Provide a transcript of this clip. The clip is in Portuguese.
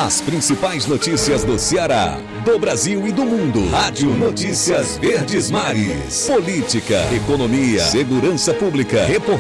As principais notícias do Ceará, do Brasil e do mundo. Rádio Notícias Verdes Mares. Política, economia, segurança pública, reportagem.